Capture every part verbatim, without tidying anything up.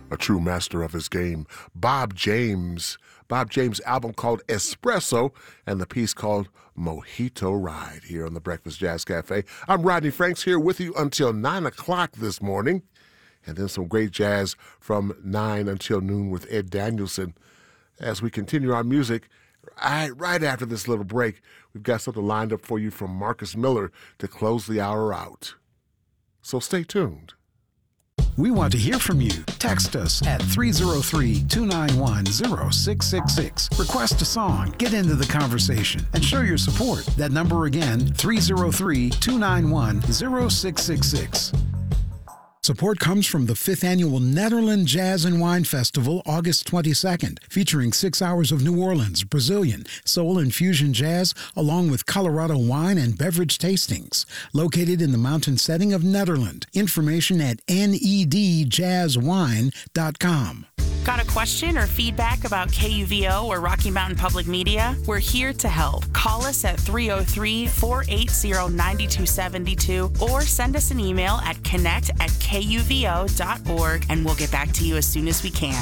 a true master of his game, Bob James. Bob James' album called Espresso and the piece called Mojito Ride here on the Breakfast Jazz Cafe. I'm Rodney Franks here with you until nine o'clock this morning. And then some great jazz from nine until noon with Ed Danielson. As we continue our music, I, right after this little break, we've got something lined up for you from Marcus Miller to close the hour out. So stay tuned. We want to hear from you. Text us at three oh three, two nine one, oh six six six. Request a song, get into the conversation, and show your support. That number again, three oh three, two nine one, oh six six six. Support comes from the fifth Annual Nederland Jazz and Wine Festival, August twenty-second, featuring six hours of New Orleans, Brazilian, soul and fusion jazz, along with Colorado wine and beverage tastings. Located in the mountain setting of Nederland. Information at N E D jazz wine dot com. Got a question or feedback about K U V O or Rocky Mountain Public Media? We're here to help. Call us at three oh three, four eight zero, nine two seven two or send us an email at connect at K U V O dot org and we'll get back to you as soon as we can.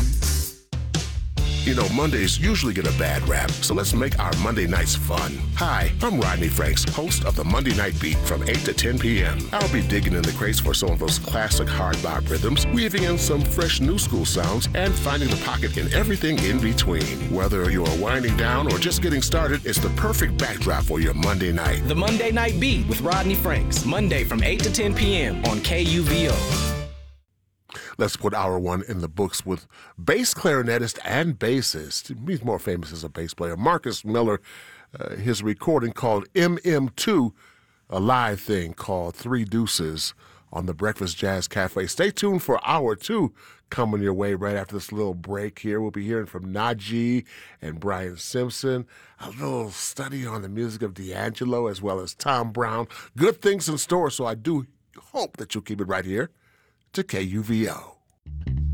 You know, Mondays usually get a bad rap, so let's make our Monday nights fun. Hi, I'm Rodney Franks, host of the Monday Night Beat from eight to ten p.m. I'll be digging in the crates for some of those classic hard bop rhythms, weaving in some fresh new school sounds, and finding the pocket in everything in between. Whether you're winding down or just getting started, it's the perfect backdrop for your Monday night. The Monday Night Beat with Rodney Franks, Monday from eight to ten p.m. on K U V O. Let's put hour one in the books with bass clarinetist and bassist. He's more famous as a bass player. Marcus Miller, uh, his recording called M M two, a live thing called Three Deuces on the Breakfast Jazz Cafe. Stay tuned for hour two coming your way right after this little break here. We'll be hearing from Najee and Brian Simpson, a little study on the music of D'Angelo as well as Tom Brown. Good things in store, so I do hope that you'll keep it right here to K U V O.